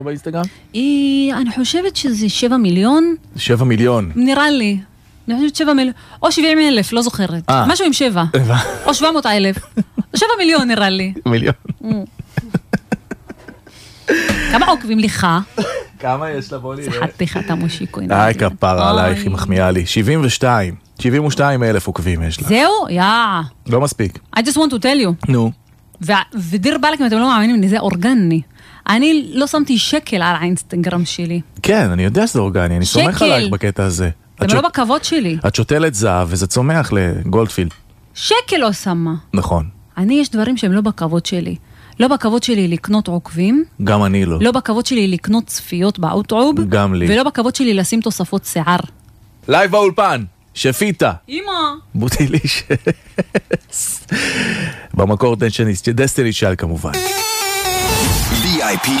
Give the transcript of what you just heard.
באינסטגרם? אני חושבת שזה 7 מיליון. 7 מיליון. נראה לי. אני חושבת 7 מיליון. או 70,000, לא זוכרת. משהו עם 7. או 700,000. 7 מיליון נראה לי. מיליון. כמה עוקבים לך? כמה יש לה? בוא נראה. זה חתיכת המושיקו. כפרה עלייך, היא מחמיאה לי. 72,000 עוקבים יש לה. זהו? לא מספיק. I just want to tell you. נו. ודיר בלק, אם אתם לא מאמינים, זה אורגני. אני לא שמתי שקל על האינסטגרם שלי. כן, אני יודע שזה אורגני, אני סומך עלייך בקטע הזה. זה לא בכבוד שלי. את שותלת זהב וזה צומח לגולדפילד. שקל לא שמה. נכון. יש דברים שהם לא בכבוד שלי. לא בכבוד שלי לקנות עוקבים. גם אני לא. לא בכבוד שלי לקנות צפיות באוטרוב. גם לי. ולא בכבוד שלי לשים תוספות שיער. לייב באולפן, שפיטה. אמא. בוטיליש. במקור דסטיני של כמובן. VIP